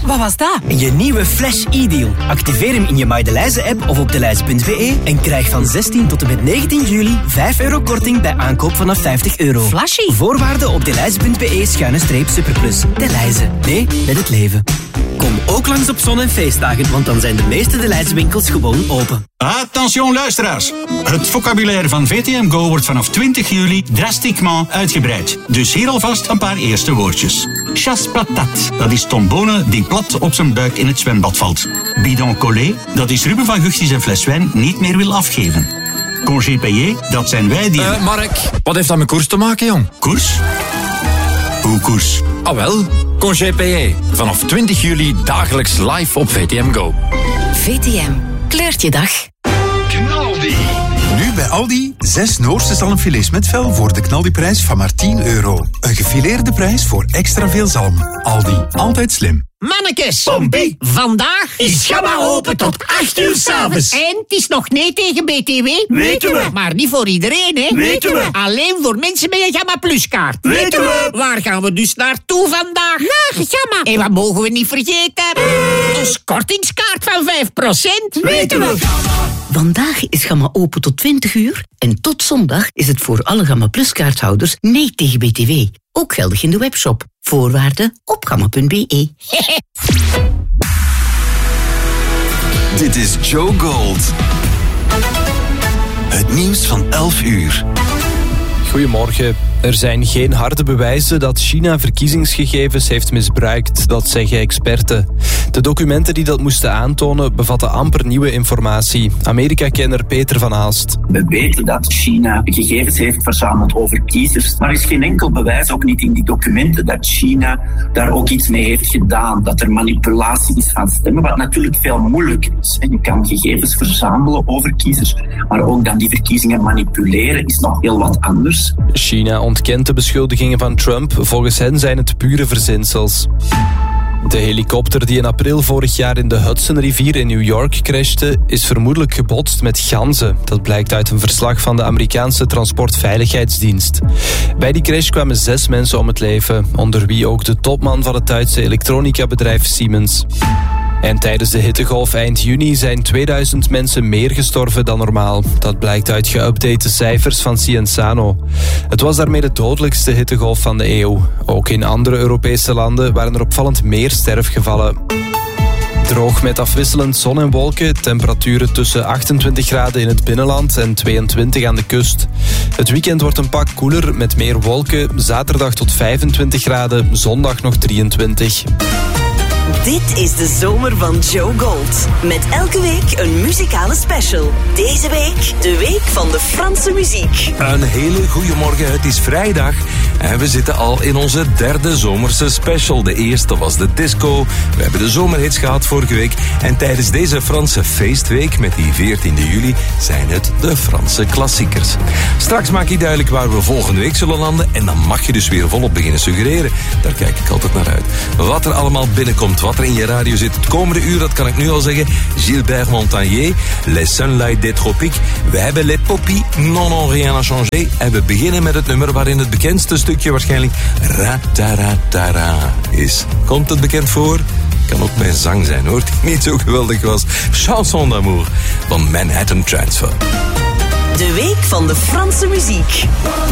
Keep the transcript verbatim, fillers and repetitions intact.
Wat was dat? Je nieuwe Flash e-deal. Activeer hem in je Maydelijze-app of op delijze punt b e en krijg van zestien tot en met negentien juli vijf euro korting bij aankoop vanaf vijftig euro. Flashy. Voorwaarden op delijze punt b e schuine streep superplus. Delijze. Nee, met het leven. Kom ook langs op zon- en feestdagen, want dan zijn de meeste Delijze winkels gewoon open. Attention luisteraars. Het vocabulaire van V T M Go wordt vanaf twintig juli drastiquement uitgebreid. Dus hier alvast een paar eerste woordjes. Chasse patate, dat is tombonen die plat op zijn buik in het zwembad valt. Bidon collé, dat is Ruben van Gucht die zijn fles wijn niet meer wil afgeven. Congé payé, dat zijn wij die... Uh, Mark, wat heeft dat met koers te maken, jong? Koers? Hoe koers? Ah wel, Congé payé. Vanaf twintig juli dagelijks live op V T M Go. V T M. Kleurt je dag. Knaldi. Nu bij Aldi, zes Noorse zalmfilets met vel voor de knaldiprijs van maar tien euro. Een gefileerde prijs voor extra veel zalm. Aldi, altijd slim. Mannekes, Pompie, vandaag is Gamma open tot acht uur 's avonds. En het is nog nee tegen B T W. Weten we. Maar niet voor iedereen, hè? Weten we. Alleen voor mensen met een Gamma Plus kaart. Weten we. Waar gaan we dus naartoe vandaag? Naar Gamma. En wat mogen we niet vergeten? Ons kortingskaart van vijf procent. Weten we. Vandaag is Gamma open tot twintig uur en tot zondag is het voor alle Gamma Plus kaarthouders nee tegen B T W. Ook geldig in de webshop. Voorwaarden op gamma punt b e. Dit is Joe Gold. Het nieuws van elf uur. Goedemorgen. Er zijn geen harde bewijzen dat China verkiezingsgegevens heeft misbruikt, dat zeggen experten. De documenten die dat moesten aantonen bevatten amper nieuwe informatie. Amerika-kenner Peter van Aalst. We weten dat China gegevens heeft verzameld over kiezers, maar er is geen enkel bewijs, ook niet in die documenten, dat China daar ook iets mee heeft gedaan, dat er manipulatie is van stemmen, wat natuurlijk veel moeilijker is. En je kan gegevens verzamelen over kiezers, maar ook dan die verkiezingen manipuleren is nog heel wat anders. China ontkent de beschuldigingen van Trump. Volgens hen zijn het pure verzinsels. De helikopter die in april vorig jaar in de Hudsonrivier in New York crashte, is vermoedelijk gebotst met ganzen. Dat blijkt uit een verslag van de Amerikaanse Transportveiligheidsdienst. Bij die crash kwamen zes mensen om het leven, onder wie ook de topman van het Duitse elektronica-bedrijf Siemens. En tijdens de hittegolf eind juni zijn tweeduizend mensen meer gestorven dan normaal. Dat blijkt uit geüpdate cijfers van Cienzano. Het was daarmee de dodelijkste hittegolf van de eeuw. Ook in andere Europese landen waren er opvallend meer sterfgevallen. Droog met afwisselend zon en wolken. Temperaturen tussen achtentwintig graden in het binnenland en tweeëntwintig aan de kust. Het weekend wordt een pak koeler met meer wolken. Zaterdag tot vijfentwintig graden, zondag nog drieëntwintig. Dit is de zomer van Joe Gold. Met elke week een muzikale special. Deze week de week van de Franse muziek. Een hele goede morgen, het is vrijdag. En we zitten al in onze derde zomerse special. De eerste was de disco. We hebben de zomerhits gehad vorige week. En tijdens deze Franse feestweek met die veertiende juli zijn het de Franse klassiekers. Straks maak ik duidelijk waar we volgende week zullen landen. En dan mag je dus weer volop beginnen suggereren. Daar kijk ik altijd naar uit. Wat er allemaal binnenkomt. Wat er in je radio zit het komende uur, dat kan ik nu al zeggen. Gilbert Montagnier, Les Sunlight des Tropiques. We hebben Les Poppies, Non Non Rien à Changer. En we beginnen met het nummer waarin het bekendste stukje waarschijnlijk Rataratara is. Komt het bekend voor? Kan ook mijn zang zijn, hoor, die niet zo geweldig was. Chanson d'amour van Manhattan Transfer. De week van de Franse muziek.